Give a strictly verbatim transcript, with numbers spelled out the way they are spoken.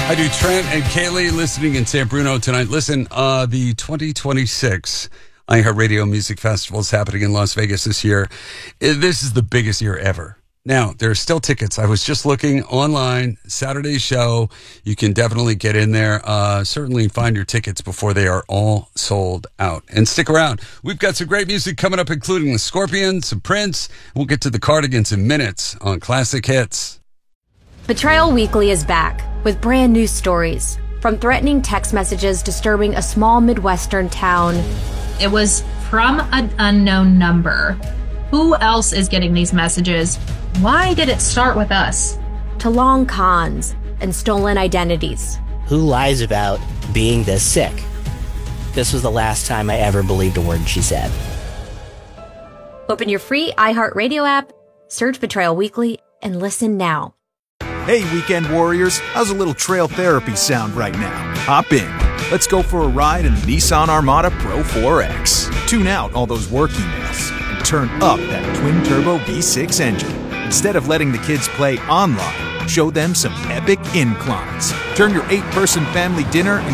I do Trent and Kaylee listening in San Bruno tonight. Listen, uh, the twenty twenty-six iHeartRadio Music Festival is happening in Las Vegas this year. This is the biggest year ever. Now, there are still tickets. I was just looking online, Saturday's show. You can definitely get in there. Uh, certainly find your tickets before they are all sold out. And stick around. We've got some great music coming up, including the Scorpions, some Prince. We'll get to the Cardigans in minutes on Classic Hits. Betrayal Weekly is back with brand new stories. From threatening text messages disturbing a small Midwestern town. It was from an unknown number. Who else is getting these messages? Why did it start with us? To long cons and stolen identities. Who lies about being this sick? This was the last time I ever believed a word she said. Open your free iHeartRadio app, search Betrayal Weekly, and listen now. Hey, weekend warriors, how's a little trail therapy sound right now? Hop in. Let's go for a ride in the Nissan Armada Pro four X. Tune out all those work emails and turn up that twin-turbo V six engine. Instead of letting the kids play online, show them some epic inclines. Turn your eight-person family dinner